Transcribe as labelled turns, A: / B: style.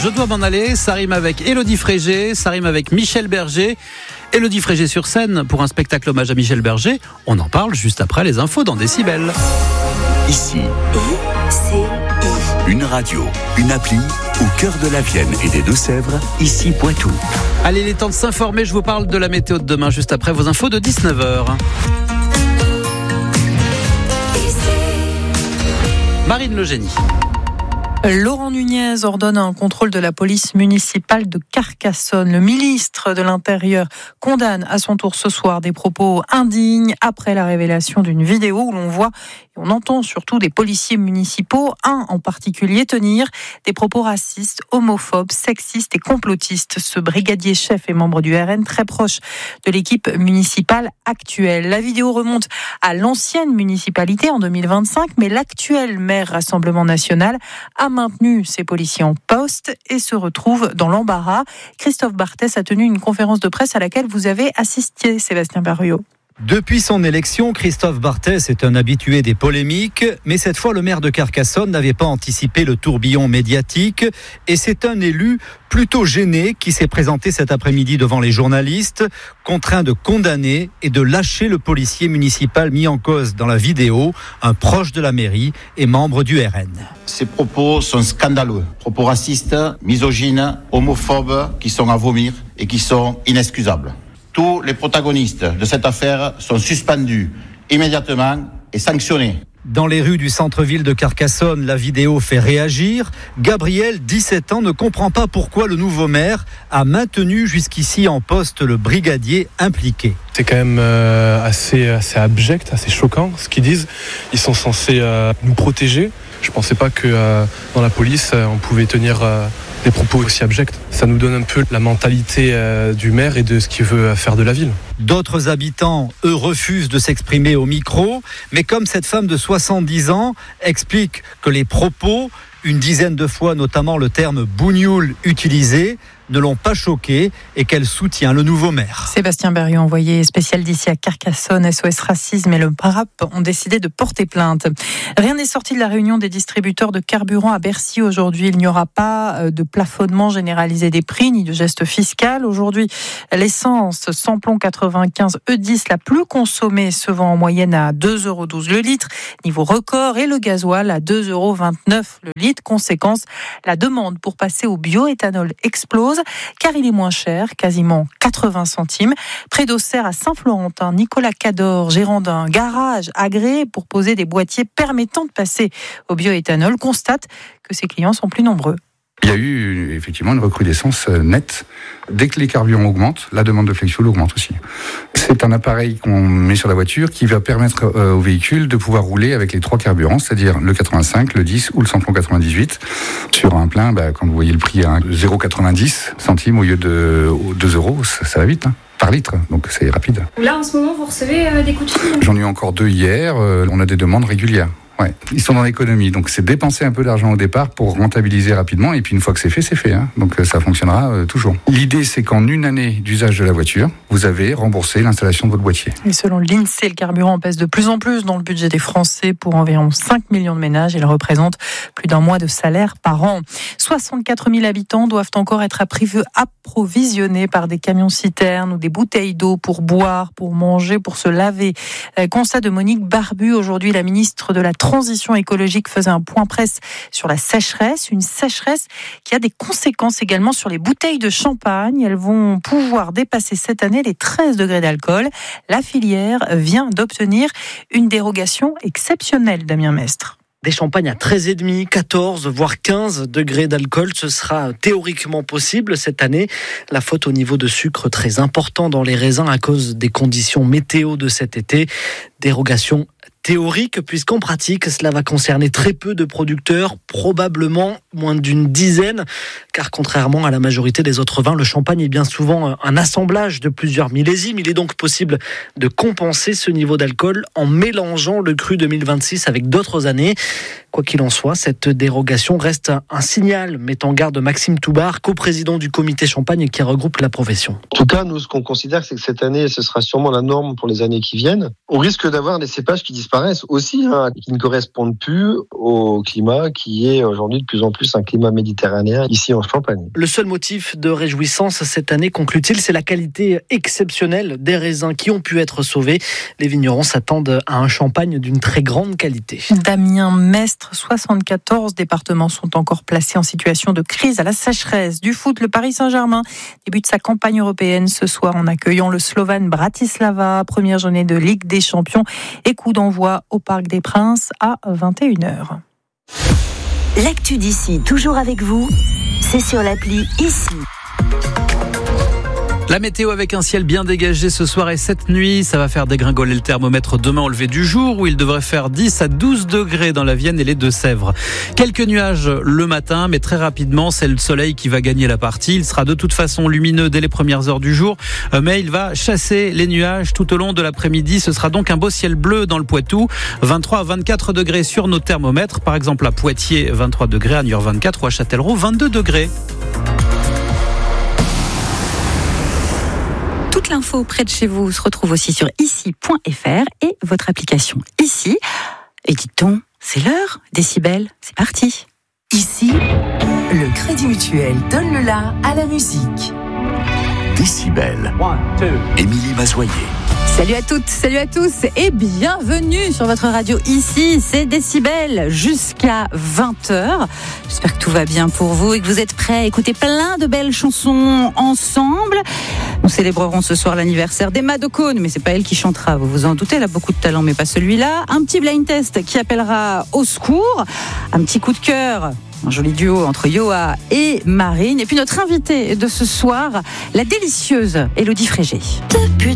A: Je dois m'en aller, ça rime avec Élodie Frégé, ça rime avec Michel Berger. Élodie Frégé sur scène pour un spectacle hommage à Michel Berger. On en parle juste après les infos dans Décibel.
B: Ici, une radio, une appli au cœur de la Vienne et des Deux-Sèvres, ici Poitou.
A: Allez, il est temps de s'informer, je vous parle de la météo de demain juste après vos infos de 19h. Marine Le Génie.
C: Laurent Nunez ordonne un contrôle de la police municipale de Carcassonne. Le ministre de l'Intérieur condamne à son tour ce soir des propos indignes après la révélation d'une vidéo où l'on voit et on entend surtout des policiers municipaux, un en particulier, tenir des propos racistes, homophobes, sexistes et complotistes. Ce brigadier chef est membre du RN, très proche de l'équipe municipale actuelle. La vidéo remonte à l'ancienne municipalité en 2025, mais l'actuel maire Rassemblement National a maintenu ses policiers en poste et se retrouve dans l'embarras. Christophe Barthès a tenu une conférence de presse à laquelle vous avez assisté, Sébastien Barriot.
D: Depuis son élection, Christophe Barthès est un habitué des polémiques, mais cette fois le maire de Carcassonne n'avait pas anticipé le tourbillon médiatique et c'est un élu plutôt gêné qui s'est présenté cet après-midi devant les journalistes, contraint de condamner et de lâcher le policier municipal mis en cause dans la vidéo, un proche de la mairie et membre du RN.
E: Ces propos sont scandaleux, propos racistes, misogynes, homophobes qui sont à vomir et qui sont inexcusables. Tous les protagonistes de cette affaire sont suspendus immédiatement et sanctionnés.
D: Dans les rues du centre-ville de Carcassonne, la vidéo fait réagir. Gabriel, 17 ans, ne comprend pas pourquoi le nouveau maire a maintenu jusqu'ici en poste le brigadier impliqué.
F: C'est quand même assez abject, assez choquant ce qu'ils disent. Ils sont censés nous protéger. Je ne pensais pas que dans la police, on pouvait tenir des propos aussi abjects. Ça nous donne un peu la mentalité du maire et de ce qu'il veut faire de la ville.
D: D'autres habitants, eux, refusent de s'exprimer au micro, mais comme cette femme de 70 ans explique que les propos, une dizaine de fois notamment le terme bougnoul utilisé, ne l'ont pas choquée et qu'elle soutient le nouveau maire.
C: Sébastien Berriot, envoyé spécial d'ici à Carcassonne, SOS Racisme et le PARAP ont décidé de porter plainte. Rien n'est sorti de la réunion des distributeurs de carburant à Bercy aujourd'hui. Il n'y aura pas de plafonnement généralisé des prix ni de geste fiscal. Aujourd'hui, l'essence samplon 95 E10, la plus consommée, se vend en moyenne à 2,12 € le litre, niveau record, et le gasoil à 2,29 € le litre. Conséquence, la demande pour passer au bioéthanol explose car il est moins cher, quasiment 80 centimes. Près d'Auxerre, à Saint-Florentin, Nicolas Cador, gérant d'un garage agréé pour poser des boîtiers permettant de passer au bioéthanol, constate que ses clients sont plus nombreux.
G: Il y a eu effectivement une recrudescence nette. Dès que les carburants augmentent, la demande de flex fuel augmente aussi. C'est un appareil qu'on met sur la voiture qui va permettre au véhicule de pouvoir rouler avec les trois carburants, c'est-à-dire le 85, le 10 ou le samplon 98. Sur un plein, quand vous voyez le prix à 0,90 centimes au lieu de 2 €, ça va vite, par litre, donc c'est rapide.
H: Là, en ce moment, vous recevez des coups de fil ?
G: J'en ai eu encore 2 hier, on a des demandes régulières. Ouais. Ils sont dans l'économie, donc c'est dépenser un peu d'argent au départ pour rentabiliser rapidement, et puis une fois que c'est fait, donc ça fonctionnera toujours. L'idée, c'est qu'en une année d'usage de la voiture, vous avez remboursé l'installation de votre boîtier.
C: Et selon l'INSEE, le carburant pèse de plus en plus dans le budget des Français. Pour environ 5 millions de ménages, il représente plus d'un mois de salaire par an. 64 000 habitants doivent encore être approvisionnés par des camions-citernes ou des bouteilles d'eau pour boire, pour manger, pour se laver. Constat de Monique Barbu. Aujourd'hui, la ministre de la Transition écologique faisait un point presse sur la sécheresse, une sécheresse qui a des conséquences également sur les bouteilles de champagne. Elles vont pouvoir dépasser cette année les 13 degrés d'alcool. La filière vient d'obtenir une dérogation exceptionnelle, Damien Mestre.
I: Des champagnes à 13,5, 14, voire 15 degrés d'alcool, ce sera théoriquement possible cette année. La faute au niveau de sucre très important dans les raisins à cause des conditions météo de cet été. Dérogation théorique, puisqu'en pratique, cela va concerner très peu de producteurs, probablement moins d'une dizaine, car contrairement à la majorité des autres vins, le champagne est bien souvent un assemblage de plusieurs millésimes. Il est donc possible de compenser ce niveau d'alcool en mélangeant le cru 2026 avec d'autres années. Quoi qu'il en soit, cette dérogation reste un signal, met en garde Maxime Toubar, coprésident du comité champagne qui regroupe la profession.
J: En tout cas, nous, ce qu'on considère, c'est que cette année, ce sera sûrement la norme pour les années qui viennent. On risque d'avoir des cépages qui disparaissent disparaissent aussi, qui ne correspondent plus au climat qui est aujourd'hui de plus en plus un climat méditerranéen ici en Champagne.
I: Le seul motif de réjouissance cette année, conclut-il, c'est la qualité exceptionnelle des raisins qui ont pu être sauvés. Les vignerons s'attendent à un champagne d'une très grande qualité.
C: Damien Mestre, 74 départements sont encore placés en situation de crise à la sécheresse. Du foot, le Paris Saint-Germain débute sa campagne européenne ce soir en accueillant le Slovan Bratislava, première journée de Ligue des Champions et coup d'envoi au Parc des Princes à 21h.
K: L'actu d'ici, toujours avec vous, c'est sur l'appli ICI.
A: La météo avec un ciel bien dégagé ce soir et cette nuit, ça va faire dégringoler le thermomètre demain au lever du jour où il devrait faire 10 à 12 degrés dans la Vienne et les Deux-Sèvres. Quelques nuages le matin, mais très rapidement, c'est le soleil qui va gagner la partie. Il sera de toute façon lumineux dès les premières heures du jour, mais il va chasser les nuages tout au long de l'après-midi. Ce sera donc un beau ciel bleu dans le Poitou, 23 à 24 degrés sur nos thermomètres. Par exemple à Poitiers, 23 degrés, à Niort 24 ou à Châtellerault, 22 degrés.
L: Toute l'info près de chez vous se retrouve aussi sur ici.fr et votre application Ici. Et dites-on, c'est l'heure, Décibel, c'est parti.
K: Ici, le Crédit Mutuel donne le la à la musique.
B: Décibel. Émilie Mazoyer.
L: Salut à toutes, salut à tous et bienvenue sur votre radio Ici, c'est Décibel jusqu'à 20h. J'espère que tout va bien pour vous et que vous êtes prêts à écouter plein de belles chansons ensemble. Nous célébrerons ce soir l'anniversaire d'Emma de Cône, mais c'est pas elle qui chantera, vous vous en doutez, elle a beaucoup de talent mais pas celui-là. Un petit blind test qui appellera au secours, un petit coup de cœur. Un joli duo entre Yoa et Marine. Et puis notre invitée de ce soir, la délicieuse Élodie Frégé.